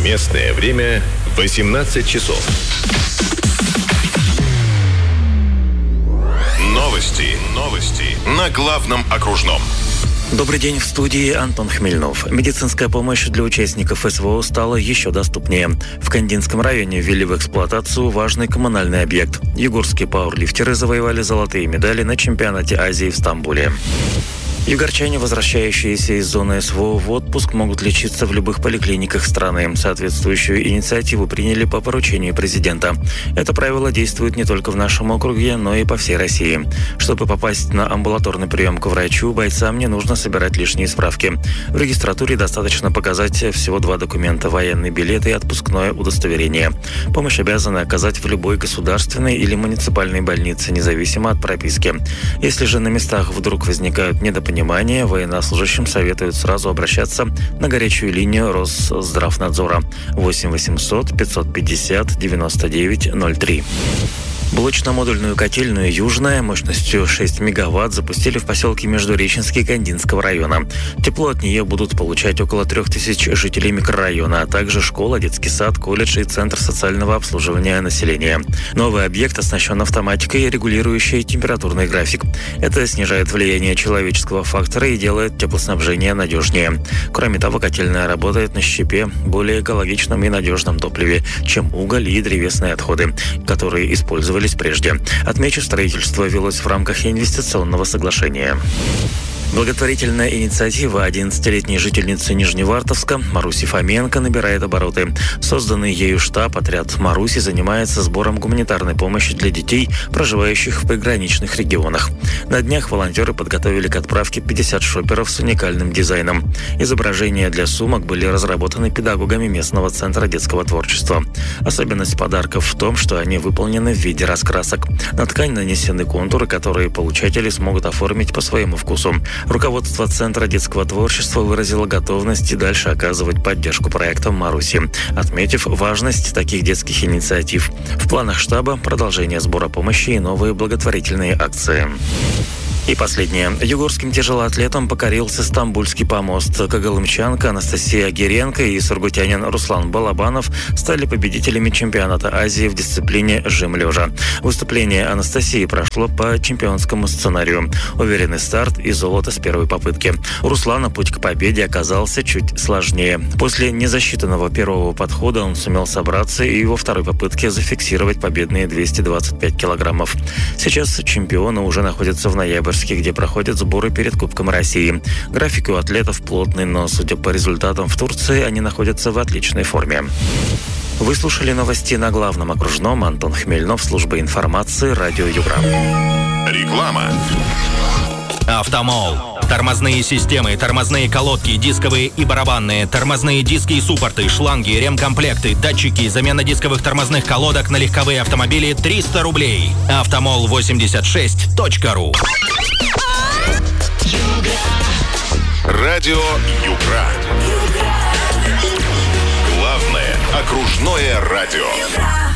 Местное время 18 часов. Новости на главном окружном. Добрый день, в студии Антон Хмельнов. Медицинская помощь для участников СВО стала еще доступнее. В Кандинском районе ввели в эксплуатацию важный коммунальный объект. Югорские пауэрлифтеры завоевали золотые медали на чемпионате Азии в Стамбуле. Югорчане, возвращающиеся из зоны СВО в отпуск, могут лечиться в любых поликлиниках страны. Соответствующую инициативу приняли по поручению президента. Это правило действует не только в нашем округе, но и по всей России. Чтобы попасть на амбулаторный прием к врачу, бойцам не нужно собирать лишние справки. В регистратуре достаточно показать всего 2 документа – военный билет и отпускное удостоверение. Помощь обязаны оказать в любой государственной или муниципальной больнице, независимо от прописки. Если же на местах вдруг возникают недопонимания, военнослужащим советуют сразу обращаться на горячую линию Росздравнадзора 8 800 550 99 03. Блочно-модульную котельную «Южная» мощностью 6 мегаватт запустили в поселке Междуреченский Кандинского района. Тепло от нее будут получать около 3000 жителей микрорайона, а также школа, детский сад, колледж и центр социального обслуживания населения. Новый объект оснащен автоматикой, регулирующей температурный график. Это снижает влияние человеческого фактора и делает теплоснабжение надежнее. Кроме того, котельная работает на щепе, более экологичном и надежном топливе, чем уголь и древесные отходы, которые использовались прежде. Отмечу, строительство велось в рамках инвестиционного соглашения. Благотворительная инициатива 11-летней жительницы Нижневартовска Маруси Фоменко набирает обороты. Созданный ею штаб «Отряд Маруси» занимается сбором гуманитарной помощи для детей, проживающих в приграничных регионах. На днях волонтеры подготовили к отправке 50 шоперов с уникальным дизайном. Изображения для сумок были разработаны педагогами местного центра детского творчества. Особенность подарков в том, что они выполнены в виде раскрасок. На ткань нанесены контуры, которые получатели смогут оформить по своему вкусу. Руководство Центра детского творчества выразило готовность и дальше оказывать поддержку проектам Маруси, отметив важность таких детских инициатив. В планах штаба продолжение сбора помощи и новые благотворительные акции. И последнее. Югорским тяжелоатлетом покорился Стамбульский помост. Когалымчанка Анастасия Геренко и сургутянин Руслан Балабанов стали победителями чемпионата Азии в дисциплине жим лежа. Выступление Анастасии прошло по чемпионскому сценарию. Уверенный старт и золото с первой попытки. У Руслана путь к победе оказался чуть сложнее. После незасчитанного первого подхода он сумел собраться и во второй попытке зафиксировать победные 225 килограммов. Сейчас чемпионы уже находятся в ноябре, где проходят сборы перед Кубком России. График у атлетов плотный, но, судя по результатам в Турции, они находятся в отличной форме. Вы слушали новости на главном окружном. Антон Хмельнов, служба информации, радио Югра. Реклама. Автомол. Тормозные системы, тормозные колодки, дисковые и барабанные, тормозные диски и суппорты, шланги, ремкомплекты, датчики, замена дисковых тормозных колодок на легковые автомобили 300 рублей. Автомол86.ру. Радио Югра. Главное окружное радио.